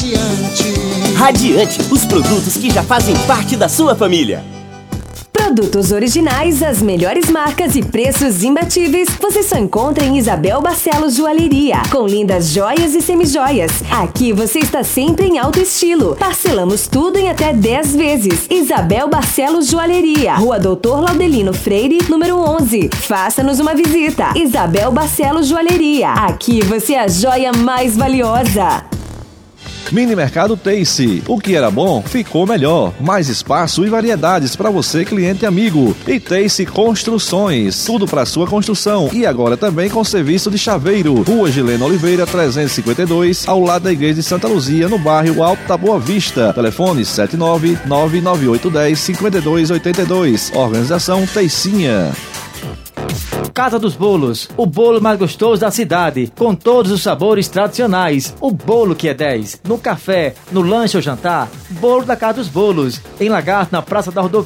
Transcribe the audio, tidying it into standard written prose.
Radiante, os produtos que já fazem parte da sua família. Produtos originais, as melhores marcas e preços imbatíveis, você só encontra em Isabel Barcelos Joalheria, com lindas joias e semijoias. Aqui você está sempre em alto estilo. Parcelamos tudo em até 10 vezes. Isabel Barcelos Joalheria, Rua Doutor Laudelino Freire, número 11. Faça-nos uma visita. Isabel Barcelos Joalheria. Aqui você é a joia mais valiosa. Mini Mercado Tace. O que era bom, ficou melhor. Mais espaço e variedades para você, cliente e amigo. E Tace Construções. Tudo para sua construção. E agora também com serviço de chaveiro. Rua Gileno Oliveira, 352, ao lado da Igreja de Santa Luzia, no bairro Alto da Boa Vista. Telefone 79998105282. Organização Teicinha. Casa dos Bolos, o bolo mais gostoso da cidade, com todos os sabores tradicionais. O bolo que é 10. No café, no lanche ou jantar, bolo da Casa dos Bolos. Em Lagarto, na Praça da Rodovia.